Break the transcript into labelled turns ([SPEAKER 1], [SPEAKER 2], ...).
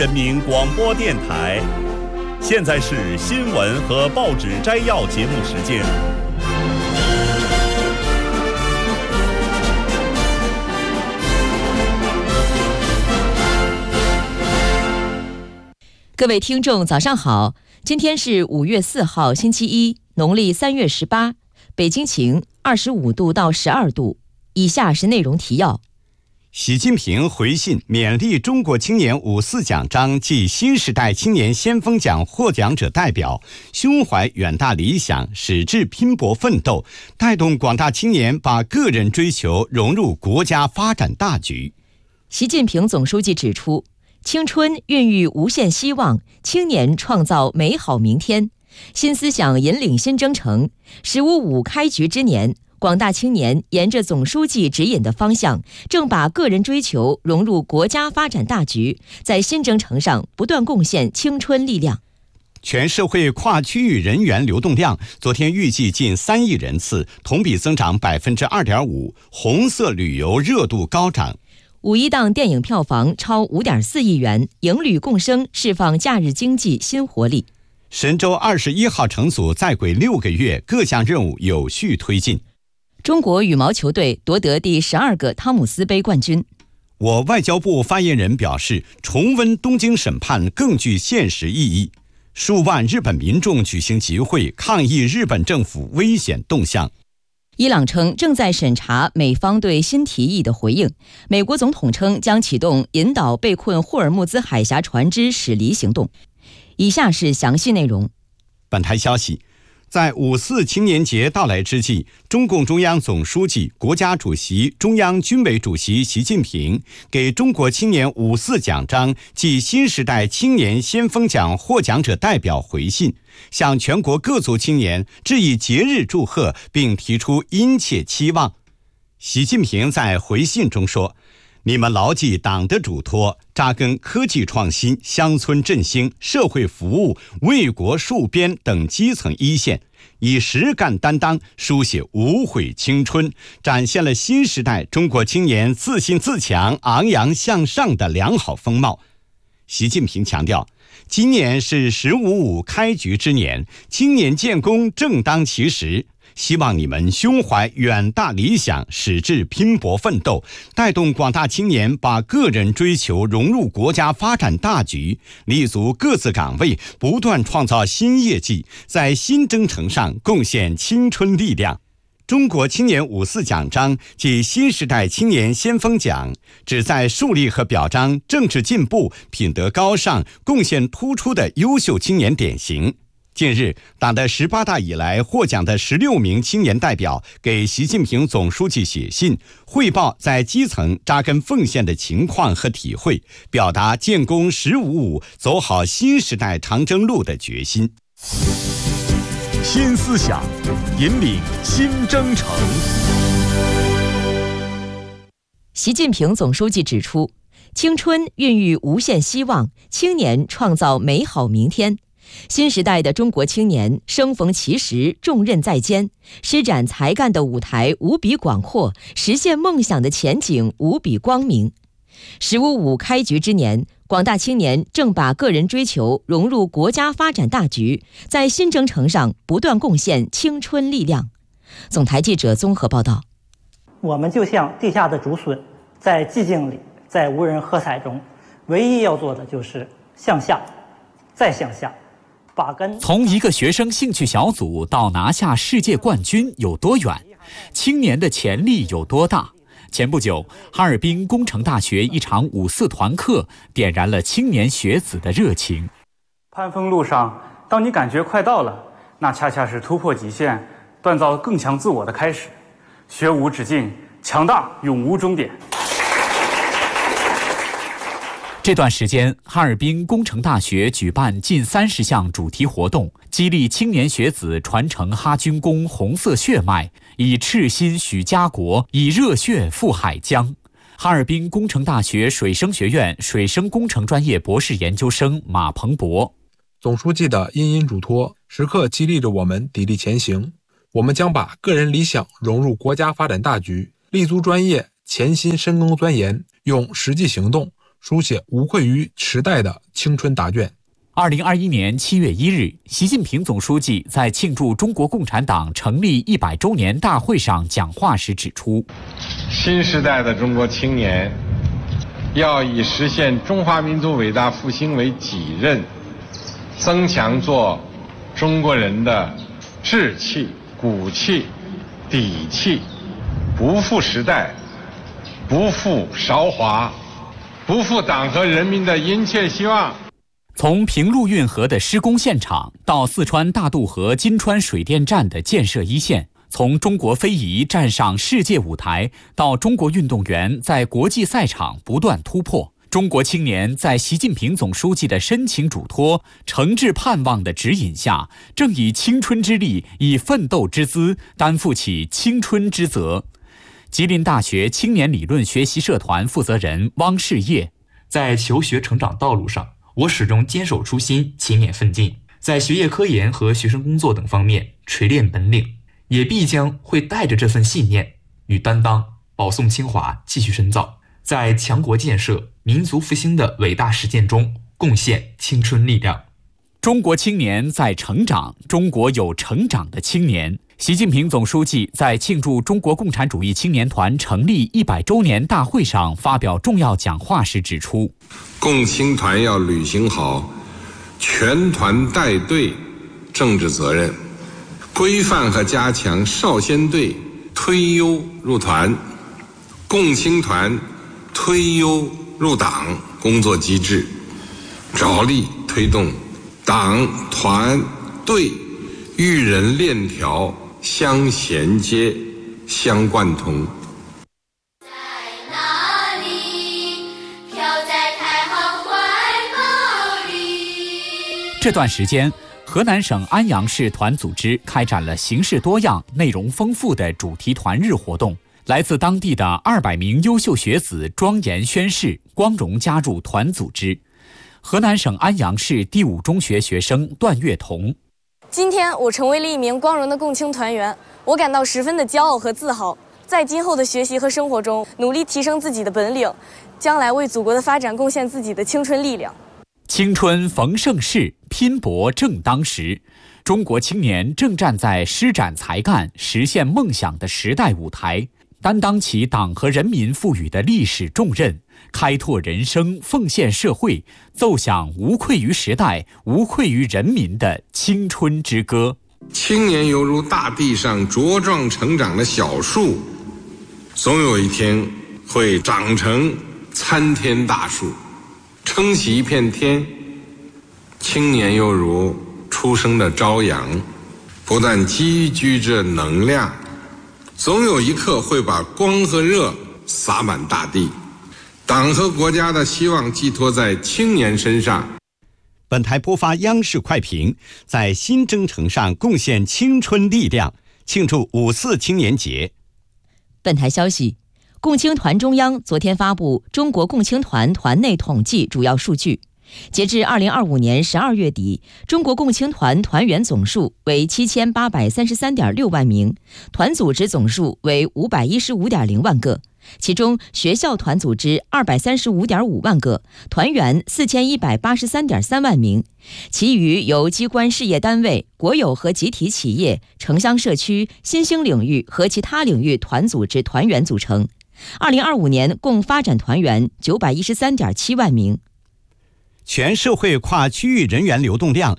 [SPEAKER 1] 人民广播电台，现在是新闻和报纸摘要节目时间。
[SPEAKER 2] 各位听众早上好，今天是5月4号星期一，农历3月18，北京晴，25度到12度。以下是内容提要。
[SPEAKER 3] 习近平回信勉励中国青年54奖章暨新时代青年先锋奖获奖者代表，胸怀远大理想，矢志拼搏奋斗，带动广大青年把个人追求融入国家发展大局。
[SPEAKER 2] 习近平总书记指出，青春孕育无限希望，青年创造美好明天，新思想引领新征程。“15+5”开局之年，广大青年沿着总书记指引的方向，正把个人追求融入国家发展大局，在新征程上不断贡献青春力量。
[SPEAKER 3] 全社会跨区域人员流动量昨天预计近3亿人次，同比增长2.5%，红色旅游热度高涨。
[SPEAKER 2] 五一档电影票房超5.4亿元，影旅共生释放假日经济新活力。
[SPEAKER 3] 神舟21号乘组在轨6个月，各项任务有序推进。
[SPEAKER 2] 中国羽毛球队夺得第12个汤姆斯杯冠军。
[SPEAKER 3] 我外交部发言人表示，重温东京审判更具现实意义。数万日本民众举行集会，抗议日本政府危险动向。
[SPEAKER 2] 伊朗称正在审查美方对新提议的回应。美国总统称将启动引导被困霍尔木兹海峡船只驶离行动。以下是详细内容。
[SPEAKER 3] 本台消息，在5·4青年节到来之际，中共中央总书记、国家主席、中央军委主席习近平给中国青年54奖章暨新时代青年先锋奖获奖者代表回信，向全国各族青年致以节日祝贺，并提出殷切期望。习近平在回信中说，你们牢记党的嘱托，扎根科技创新、乡村振兴、社会服务、为国戍边等基层一线，以实干担当书写无悔青春，展现了新时代中国青年自信自强、昂扬向上的良好风貌。习近平强调，今年是“15+5”开局之年，青年建功正当其时。希望你们胸怀远大理想，矢志拼搏奋斗，带动广大青年把个人追求融入国家发展大局，立足各自岗位，不断创造新业绩，在新征程上贡献青春力量。中国青年54奖章暨新时代青年先锋奖旨在树立和表彰政治进步、品德高尚、贡献突出的优秀青年典型。近日，党的18大以来获奖的16名青年代表给习近平总书记写信，汇报在基层扎根奉献的情况和体会，表达建功“15+5”走好新时代长征路的决心。
[SPEAKER 1] 新思想引领新征程。
[SPEAKER 2] 习近平总书记指出，青春孕育无限希望，青年创造美好明天。新时代的中国青年生逢其时，重任在肩，施展才干的舞台无比广阔，实现梦想的前景无比光明。“15+5”开局之年，广大青年正把个人追求融入国家发展大局，在新征程上不断贡献青春力量。总台记者综合报道。
[SPEAKER 4] 我们就像地下的竹笋，在寂静里，在无人喝彩中，唯一要做的就是向下，再向下。
[SPEAKER 5] 从一个学生兴趣小组到拿下世界冠军有多远？青年的潜力有多大？前不久，哈尔滨工程大学一场5·4团课点燃了青年学子的热情。
[SPEAKER 6] 攀峰路上，当你感觉快到了，那恰恰是突破极限、锻造更强自我的开始。学无止境，强大永无终点。
[SPEAKER 5] 这段时间，哈尔滨工程大学举办近30项主题活动，激励青年学子传承哈军功红色血脉，以赤心许家国，以热血赴海疆。哈尔滨工程大学水生学院水生工程专业博士研究生马鹏博。
[SPEAKER 7] 总书记的殷殷嘱托，时刻激励着我们砥砺前行。我们将把个人理想融入国家发展大局，立足专业，潜心深耕钻研，用实际行动书写无愧于时代的青春答卷。
[SPEAKER 5] 2021年7月1日，习近平总书记在庆祝中国共产党成立100周年大会上讲话时指出，
[SPEAKER 8] 新时代的中国青年要以实现中华民族伟大复兴为己任，增强做中国人的志气、骨气、底气，不负时代，不负韶华，不负党和人民的殷切希望。
[SPEAKER 5] 从平陆运河的施工现场到四川大渡河金川水电站的建设一线，从中国非遗站上世界舞台到中国运动员在国际赛场不断突破，中国青年在习近平总书记的深情嘱托、诚挚盼望的指引下，正以青春之力、以奋斗之姿担负起青春之责。吉林大学青年理论学习社团负责人汪世业，
[SPEAKER 9] 在求学成长道路上，我始终坚守初心，勤勉奋进，在学业科研和学生工作等方面锤炼本领，也必将会带着这份信念与担当，保送清华继续深造，在强国建设、民族复兴的伟大实践中贡献青春力量。
[SPEAKER 5] 中国青年在成长，中国有成长的青年。习近平总书记在庆祝中国共产主义青年团成立100周年大会上发表重要讲话时指出，
[SPEAKER 8] 共青团要履行好全团带队政治责任，规范和加强少先队推优入团、共青团推优入党工作机制，着力推动党团队育人链条相衔接、相贯通。
[SPEAKER 10] 在哪里，飘在太行怀抱里。
[SPEAKER 5] 这段时间，河南省安阳市团组织开展了形式多样、内容丰富的主题团日活动。来自当地的200名优秀学子庄严宣誓，光荣加入团组织。河南省安阳市第5中学学生段月彤，
[SPEAKER 11] 今天我成为了一名光荣的共青团员，我感到十分的骄傲和自豪。在今后的学习和生活中，努力提升自己的本领，将来为祖国的发展贡献自己的青春力量。
[SPEAKER 5] 青春逢盛世，拼搏正当时。中国青年正站在施展才干、实现梦想的时代舞台，担当起党和人民赋予的历史重任，开拓人生，奉献社会，奏响无愧于时代、无愧于人民的青春之歌。
[SPEAKER 8] 青年犹如大地上茁壮成长的小树，总有一天会长成参天大树，撑起一片天。青年又如初生的朝阳，不但积聚着能量，总有一刻会把光和热洒满大地。党和国家的希望寄托在青年身上。
[SPEAKER 3] 本台播发央视快评，在新征程上贡献青春力量，庆祝5·4青年节。
[SPEAKER 2] 本台消息，共青团中央昨天发布中国共青团团内统计主要数据。截至2025年12月底，中国共青团团员总数为7833.6万名，团组织总数为515.0万个，其中学校团组织235.5万个，团员4183.3万名，其余由机关事业单位、国有和集体企业、城乡社区、新兴领域和其他领域团组织团员组成。2025年共发展团员913.7万名。
[SPEAKER 3] 全社会跨区域人员流动量